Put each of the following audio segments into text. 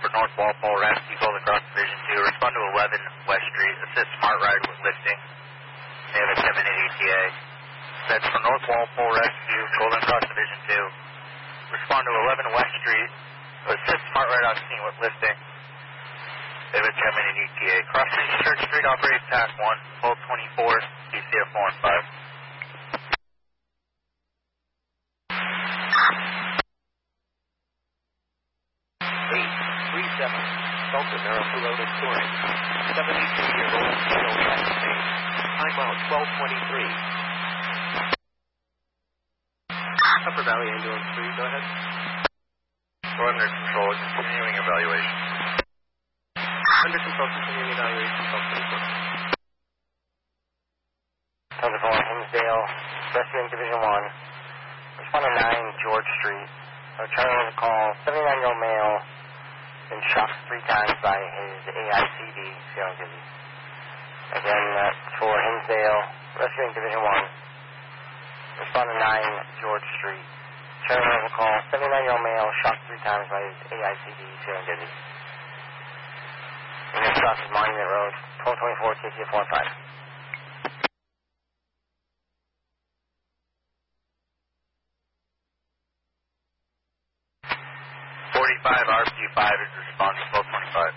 for North Walpole, Rescue, Golden Cross Division 2. Respond to 11 West Street. Assist Smart Ride with lifting. They have a 10-minute ETA. That's for North Walpole, Rescue, Golden Cross Division 2. Respond to 11 West Street. Assist Smart Ride on scene with lifting. They have a 10-minute ETA. Crossing Church Street, operate TAC 1, 1224, DCF 4 and 5. Sultan Arafuro is touring. 72-year-old male chest pain. Time out 12:23. Upper Valley Ambulance 3, go ahead. Go under control, continuing evaluation. Under control, continuing evaluation, 12:24. Delta 4, Hinsdale, Rescuing Division 1. Respond to 9 George Street. Charlie has a call, 79-year-old male. Been shot 3 times by his AICD, Sierra Gizzy. Again, for Hinsdale, Rescuing Division 1. Respond to 9 George Street. Charlie has a call, 79-year-old male, shot 3 times by his AICD, Sierra Gizzy. And this cross is Monument Road, 1224, KCF 45. 45, RP5 is responding, 1225.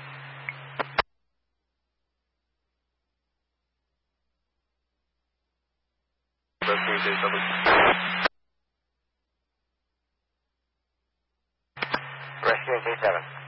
Rescuing K7.